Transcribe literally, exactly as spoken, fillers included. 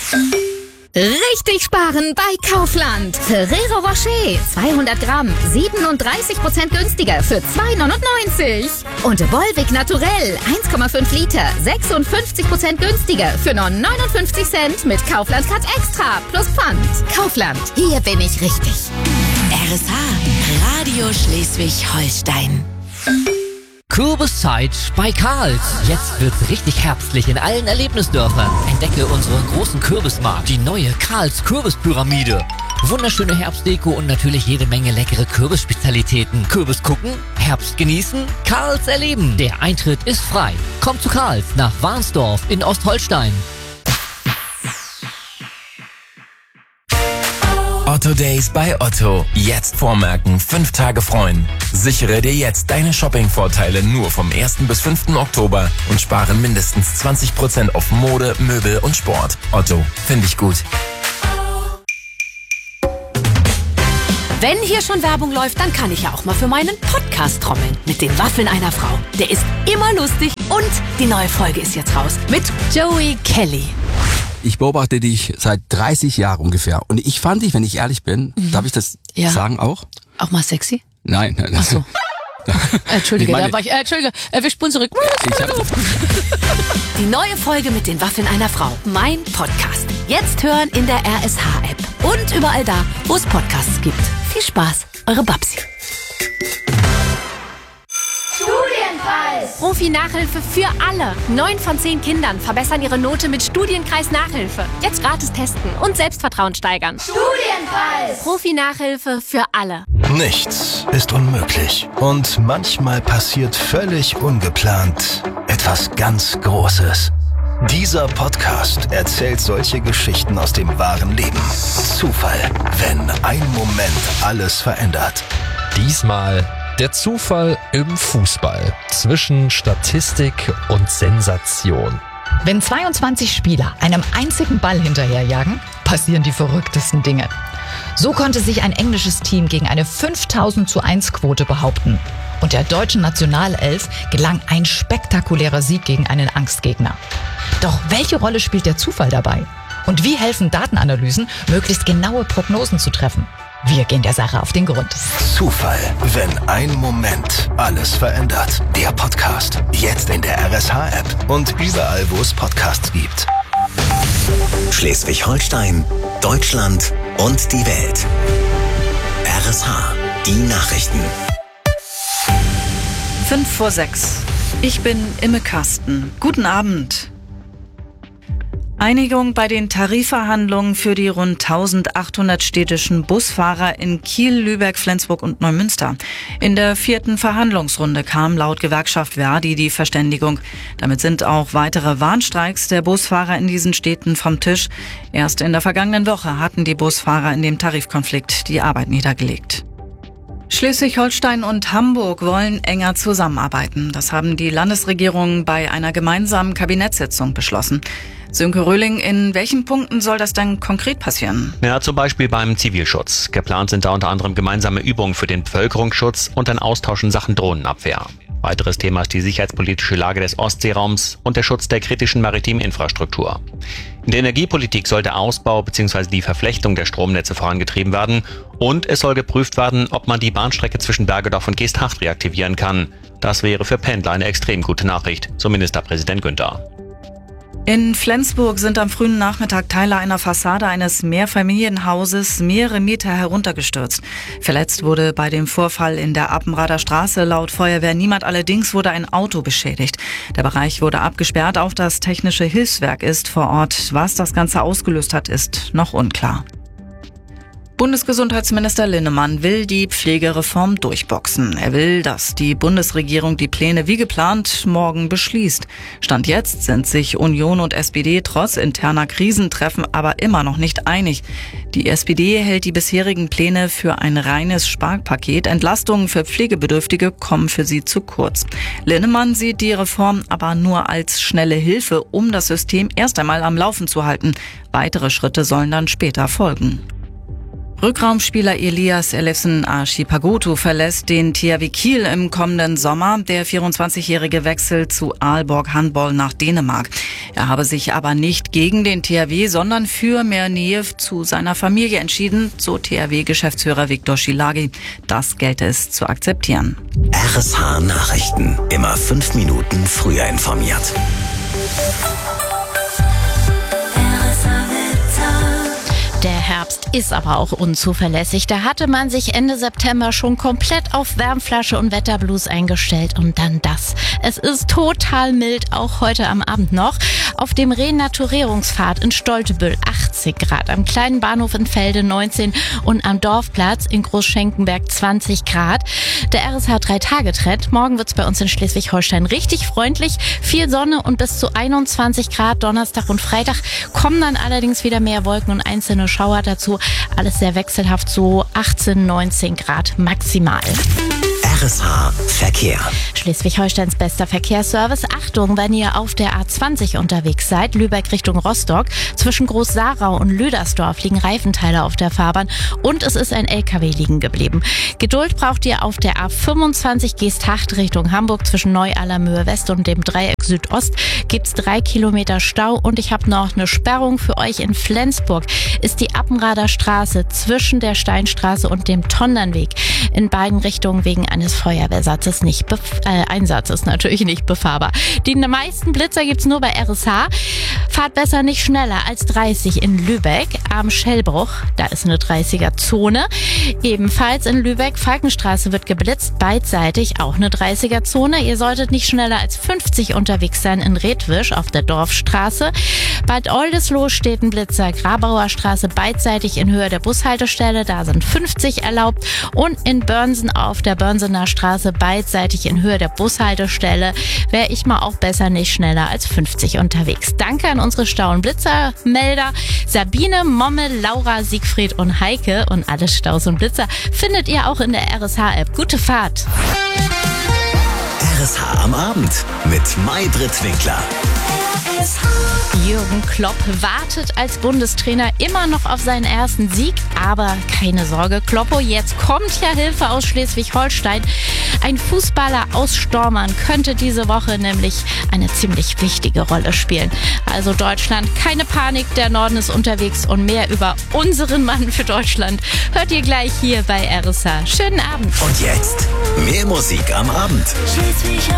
Richtig sparen bei Kaufland. Ferrero Rocher zweihundert Gramm, siebenunddreißig Prozent günstiger für zwei neunundneunzig. Und Volvic Naturell eins Komma fünf Liter, sechsundfünfzig Prozent günstiger für nur neunundfünfzig Cent mit Kaufland Card Extra plus Pfand. Kaufland, hier bin ich richtig. R S H, Radio Schleswig-Holstein. Kürbiszeit bei Karls. Jetzt wird's richtig herbstlich in allen Erlebnisdörfern. Entdecke unseren großen Kürbismarkt, die neue Karls Kürbispyramide. Wunderschöne Herbstdeko und natürlich jede Menge leckere Kürbisspezialitäten. Kürbis gucken, Herbst genießen, Karls erleben. Der Eintritt ist frei. Kommt zu Karls nach Warnsdorf in Ostholstein. Otto Days bei Otto. Jetzt vormerken, fünf Tage freuen. Sichere dir jetzt deine Shopping-Vorteile nur vom ersten bis fünften Oktober und spare mindestens zwanzig Prozent auf Mode, Möbel und Sport. Otto, finde ich gut. Wenn hier schon Werbung läuft, dann kann ich ja auch mal für meinen Podcast trommeln. Mit den Waffeln einer Frau. Der ist immer lustig und die neue Folge ist jetzt raus. Mit Joey Kelly. Ich beobachte dich seit dreißig Jahren ungefähr. Und ich fand dich, wenn ich ehrlich bin, mhm. darf ich das ja. sagen auch? Auch mal sexy? Nein. nein Ach so. Entschuldige, da war ich, äh, Entschuldige, äh, wir spulen zurück. Ich hab Die neue Folge mit den Waffeln einer Frau. Mein Podcast. Jetzt hören in der R S H-App. Und überall da, wo es Podcasts gibt. Viel Spaß, eure Babsi. Profi-Nachhilfe für alle. Neun von zehn Kindern verbessern ihre Note mit Studienkreis Nachhilfe. Jetzt gratis testen und Selbstvertrauen steigern. Studienkreis! Profi-Nachhilfe für alle. Nichts ist unmöglich. Und manchmal passiert völlig ungeplant etwas ganz Großes. Dieser Podcast erzählt solche Geschichten aus dem wahren Leben. Zufall, wenn ein Moment alles verändert. Diesmal der Zufall im Fußball zwischen Statistik und Sensation. Wenn zweiundzwanzig Spieler einem einzigen Ball hinterherjagen, passieren die verrücktesten Dinge. So konnte sich ein englisches Team gegen eine fünftausend zu eins Quote behaupten. Und der deutschen Nationalelf gelang ein spektakulärer Sieg gegen einen Angstgegner. Doch welche Rolle spielt der Zufall dabei? Und wie helfen Datenanalysen, möglichst genaue Prognosen zu treffen? Wir gehen der Sache auf den Grund. Zufall, wenn ein Moment alles verändert. Der Podcast, jetzt in der R S H-App und überall, wo es Podcasts gibt. Schleswig-Holstein, Deutschland und die Welt. R S H, die Nachrichten. Fünf vor sechs. Ich bin Imme Karsten. Guten Abend. Einigung bei den Tarifverhandlungen für die rund eintausendachthundert städtischen Busfahrer in Kiel, Lübeck, Flensburg und Neumünster. In der vierten Verhandlungsrunde kam laut Gewerkschaft Verdi die Verständigung. Damit sind auch weitere Warnstreiks der Busfahrer in diesen Städten vom Tisch. Erst in der vergangenen Woche hatten die Busfahrer in dem Tarifkonflikt die Arbeit niedergelegt. Schleswig-Holstein und Hamburg wollen enger zusammenarbeiten. Das haben die Landesregierungen bei einer gemeinsamen Kabinettssitzung beschlossen. Sönke Röhling, in welchen Punkten soll das dann konkret passieren? Ja, zum Beispiel beim Zivilschutz. Geplant sind da unter anderem gemeinsame Übungen für den Bevölkerungsschutz und ein Austausch in Sachen Drohnenabwehr. Weiteres Thema ist die sicherheitspolitische Lage des Ostseeraums und der Schutz der kritischen maritimen Infrastruktur. In der Energiepolitik soll der Ausbau bzw. die Verflechtung der Stromnetze vorangetrieben werden und es soll geprüft werden, ob man die Bahnstrecke zwischen Bergedorf und Geesthacht reaktivieren kann. Das wäre für Pendler eine extrem gute Nachricht, so Ministerpräsident Günther. In Flensburg sind am frühen Nachmittag Teile einer Fassade eines Mehrfamilienhauses mehrere Meter heruntergestürzt. Verletzt wurde bei dem Vorfall in der Appenrader Straße laut Feuerwehr niemand, allerdings wurde ein Auto beschädigt. Der Bereich wurde abgesperrt, auch das technische Hilfswerk ist vor Ort. Was das Ganze ausgelöst hat, ist noch unklar. Bundesgesundheitsminister Linnemann will die Pflegereform durchboxen. Er will, dass die Bundesregierung die Pläne wie geplant morgen beschließt. Stand jetzt sind sich Union und S P D trotz interner Krisentreffen aber immer noch nicht einig. Die S P D hält die bisherigen Pläne für ein reines Sparpaket. Entlastungen für Pflegebedürftige kommen für sie zu kurz. Linnemann sieht die Reform aber nur als schnelle Hilfe, um das System erst einmal am Laufen zu halten. Weitere Schritte sollen dann später folgen. Rückraumspieler Elias Elefsen Archipagotu verlässt den T H W Kiel im kommenden Sommer. Der vierundzwanzigjährige wechselt zu Aalborg Handball nach Dänemark. Er habe sich aber nicht gegen den T H W, sondern für mehr Nähe zu seiner Familie entschieden, so T H W-Geschäftsführer Viktor Schillagy. Das gelte es zu akzeptieren. R S H Nachrichten. Immer fünf Minuten früher informiert. Der Herbst ist aber auch unzuverlässig. Da hatte man sich Ende September schon komplett auf Wärmflasche und Wetterblues eingestellt und dann das. Es ist total mild, auch heute am Abend noch. Auf dem Renaturierungspfad in Stoltebüll achtzig Grad, am kleinen Bahnhof in Felde neunzehn und am Dorfplatz in Großschenkenberg zwanzig Grad. Der R S H drei Tage Trend. Morgen wird's bei uns in Schleswig-Holstein richtig freundlich. Viel Sonne und bis zu einundzwanzig Grad. Donnerstag und Freitag kommen dann allerdings wieder mehr Wolken und einzelne Schauer dazu. Alles sehr wechselhaft, so achtzehn, neunzehn Grad maximal. R S H Verkehr. Schleswig-Holsteins bester Verkehrsservice. Achtung, wenn ihr auf der A zwanzig unterwegs seid, Lübeck Richtung Rostock. Zwischen Groß-Sarau und Lüdersdorf liegen Reifenteile auf der Fahrbahn und es ist ein L K W liegen geblieben. Geduld braucht ihr auf der A fünfundzwanzig Geesthacht Richtung Hamburg. Zwischen Neu-Allermöhe West und dem Dreieck Südost gibt's drei Kilometer Stau und ich habe noch eine Sperrung für euch in Flensburg. Ist die Appenrader Straße zwischen der Steinstraße und dem Tondernweg in beiden Richtungen wegen eines Feuerwehrsatzes nicht bef- äh, Einsatzes natürlich nicht befahrbar. Die meisten Blitzer gibt's nur bei R S H. Fahrt besser nicht schneller als dreißig in Lübeck am Schellbruch. Da ist eine dreißiger Zone. Ebenfalls in Lübeck, Falkenstraße wird geblitzt, beidseitig auch eine dreißiger Zone. Ihr solltet nicht schneller als fünfzig unterwegs sein in Redwisch auf der Dorfstraße. Bad Oldesloe steht ein Blitzer, Grabauer Straße beidseitig in Höhe der Bushaltestelle. Da sind fünfzig erlaubt. Und in Börnsen auf der Börnsener Straße beidseitig in Höhe der Bushaltestelle wäre ich mal auch besser nicht schneller als fünfzig unterwegs. Danke an unsere Stau- und Blitzermelder Sabine, Momme, Laura, Siegfried und Heike. Und alle Staus und Blitzer findet ihr auch in der R S H-App. Gute Fahrt! R S H am Abend mit Maybrit Winkler. Jürgen Klopp wartet als Bundestrainer immer noch auf seinen ersten Sieg, aber keine Sorge, Kloppo, jetzt kommt ja Hilfe aus Schleswig-Holstein. Ein Fußballer aus Stormann könnte diese Woche nämlich eine ziemlich wichtige Rolle spielen. Also Deutschland, keine Panik, der Norden ist unterwegs und mehr über unseren Mann für Deutschland hört ihr gleich hier bei R S H. Schönen Abend. Und jetzt mehr Musik am Abend.